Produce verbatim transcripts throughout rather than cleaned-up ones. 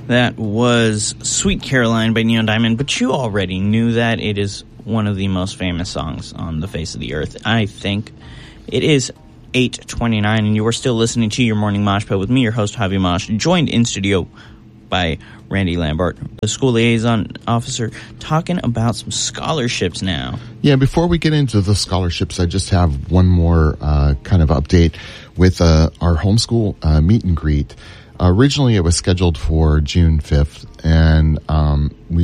That was Sweet Caroline by Neon Diamond, but you already knew that. It is one of the most famous songs on the face of the earth, I think. It is eight twenty-nine, and you are still listening to your Morning Mosh Pit with me, your host, Javi Mosh, joined in studio by Randy Lambert, the school liaison officer, talking about some scholarships now. Yeah, before we get into the scholarships, I just have one more uh, kind of update with uh, our homeschool uh, meet and greet. Uh, originally, it was scheduled for June fifth, and um, we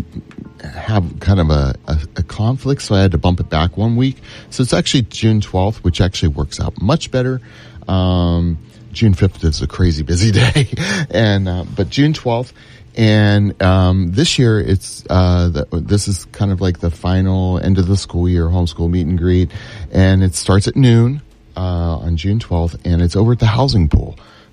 have kind of a, a, a conflict, so I had to bump it back one week. So it's actually June twelfth, which actually works out much better. Um, June fifth is a crazy busy day, and uh, but June twelfth, and um, this year it's uh, the, this is kind of like the final end of the school year homeschool meet and greet, and it starts at noon uh, on June twelfth, and it's over at the housing pool.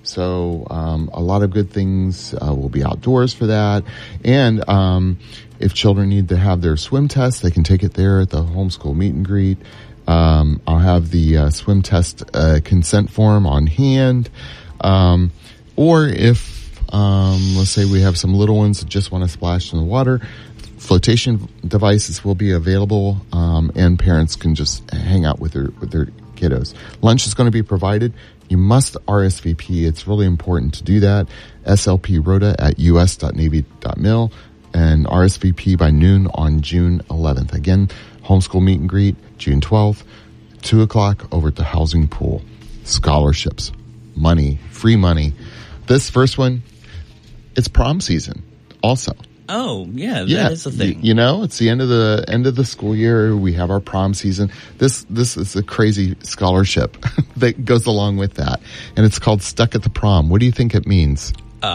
So um, a lot of good things uh, will be outdoors for that. And um, if children need to have their swim test, they can take it there at the homeschool meet and greet. Um, I'll have the uh, swim test uh, consent form on hand. Um, or if, um, let's say we have some little ones that just want to splash in the water, flotation devices will be available, um, and parents can just hang out with their with their kiddos. Lunch is going to be provided. You must R S V P. It's really important to do that. S L P rota at u s dot navy dot mil and R S V P by noon on June eleventh. Again, homeschool meet and greet, June twelfth, two o'clock over at the housing pool. Scholarships, money, free money. This first one, it's prom season also. Oh, yeah, that yeah, is the thing. You, you know, it's the end of the end of the school year. We have our prom season. This this is a crazy scholarship that goes along with that, and it's called Stuck at the Prom. What do you think it means?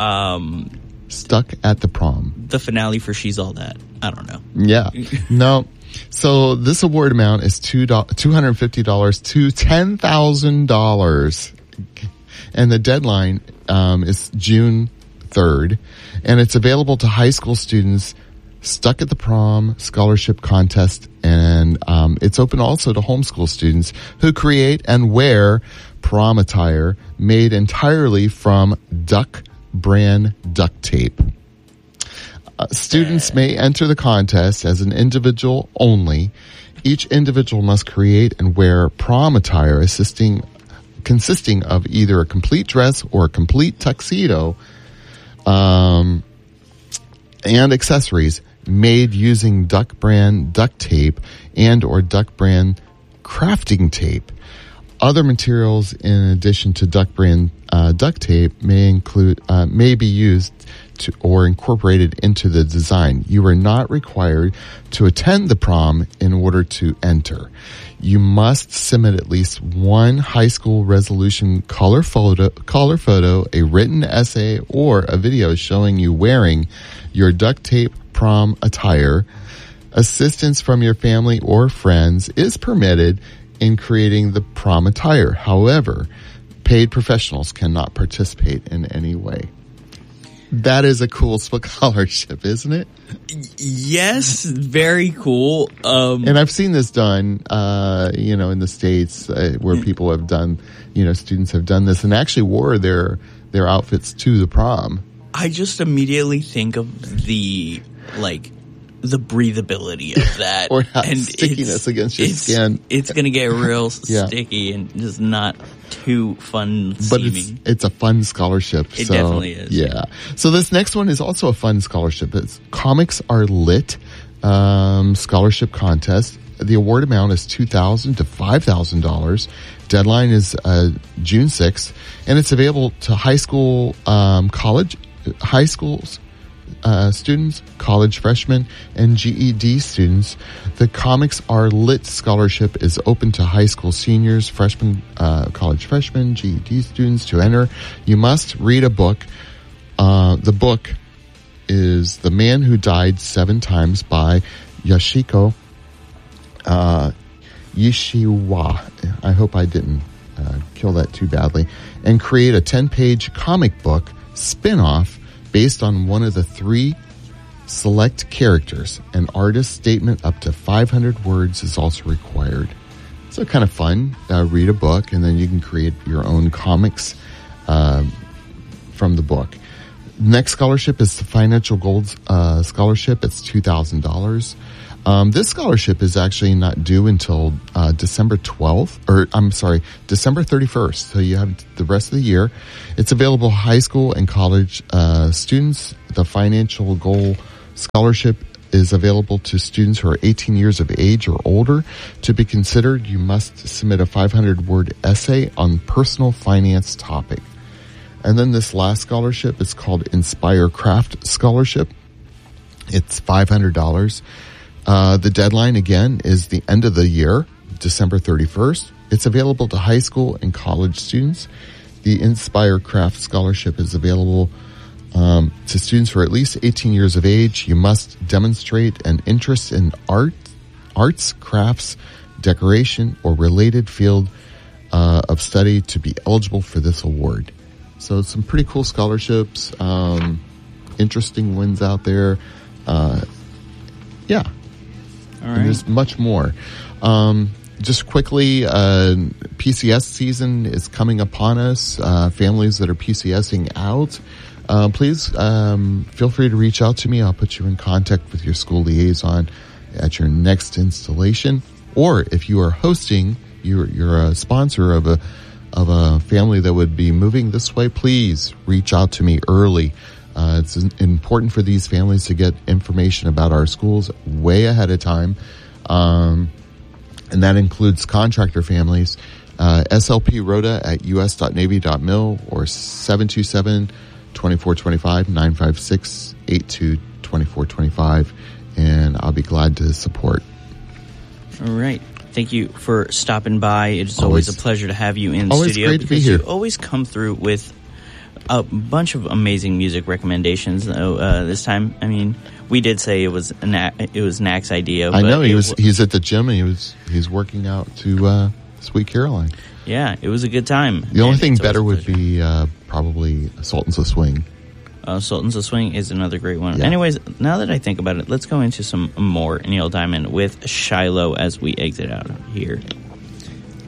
Um, Stuck at the Prom. The finale for She's All That. I don't know. Yeah, no. So this award amount is two two hundred fifty dollars to ten thousand dollars, and the deadline um, is June third, and it's available to high school students. Stuck at the Prom scholarship contest, and um, it's open also to homeschool students who create and wear prom attire made entirely from Duck brand duct tape. Uh, students may enter the contest as an individual only. Each individual must create and wear prom attire assisting, consisting of either a complete dress or a complete tuxedo, Um, and accessories made using Duck brand duct tape and or Duck brand crafting tape. Other materials in addition to Duck brand uh, duct tape may include uh, may be used to or incorporated into the design. You are not required to attend the prom in order to enter. You must submit at least one high school resolution color photo, color photo, a written essay, or a video showing you wearing your duct tape prom attire. Assistance from your family or friends is permitted in creating the prom attire. However, paid professionals cannot participate in any way. That is a cool scholarship, isn't it? Yes, very cool. Um, and I've seen this done, uh, you know, in the States uh, where people have done, you know, students have done this and actually wore their their outfits to the prom. I just immediately think of the, like, the breathability of that. Or and stickiness against your it's, skin. It's going to get real yeah. sticky and just not too fun but seeming. it's, it's a fun scholarship. It so, definitely is. Yeah. So this next one is also a fun scholarship. It's Comics Are Lit um, scholarship contest. The award amount is two thousand dollars to five thousand dollars. Deadline is uh, June sixth, and it's available to high school, um, college, high schools, Uh, students, college freshmen, and G E D students. The Comics Are Lit scholarship is open to high school seniors, freshmen, uh, college freshmen, G E D students to enter. You must read a book. Uh, the book is The Man Who Died Seven Times by Yoshiko uh, Yoshiwa. I hope I didn't uh, kill that too badly. And create a ten-page comic book spin-off based on one of the three select characters. An artist's statement up to five hundred words is also required. So kind of fun. Uh, read a book, and then you can create your own comics uh, from the book. next scholarship is the Financial Gold uh, Scholarship. It's two thousand dollars. Um, this scholarship is actually not due until uh, December twelfth, or I'm sorry, December thirty-first. So you have the rest of the year. It's available to high school and college uh, students. The Financial Goal Scholarship is available to students who are eighteen years of age or older. To be considered, you must submit a five hundred word essay on personal finance topic. And then this last scholarship is called Inspire Craft Scholarship. It's five hundred dollars. Uh, the deadline, again, is the end of the year, December thirty-first. It's available to high school and college students. The Inspire Craft Scholarship is available um, to students who are at least eighteen years of age. You must demonstrate an interest in art, arts, crafts, decoration, or related field uh, of study to be eligible for this award. So some pretty cool scholarships, um, interesting ones out there. Uh, yeah. All right. And there's much more. Um, just quickly, uh, P C S season is coming upon us. Uh, families that are PCSing out, uh, please um, feel free to reach out to me. I'll put you in contact with your school liaison at your next installation. Or if you are hosting, you're, you're a sponsor of a of a family that would be moving this way, please reach out to me early. Uh, it's important for these families to get information about our schools way ahead of time. Um, and that includes contractor families. Uh, S L P Rhoda at u s dot navy dot mil or seven two seven, two four two five, nine five six, eight two, two four two five. And I'll be glad to support. All right. Thank you for stopping by. It's always, always a pleasure to have you in the always studio. Great to be here. You always come through with a bunch of amazing music recommendations. Uh, this time, I mean, we did say it was an, it was Nack's idea. I but know he was. w- He's at the gym and he was. He's working out to uh, Sweet Caroline. Yeah, it was a good time. The only and thing better would be uh, probably Sultans of Swing. Uh, Sultans of Swing is another great one. Yeah. Anyways, now that I think about it, let's go into some more Neil Diamond with Shiloh as we exit out of here.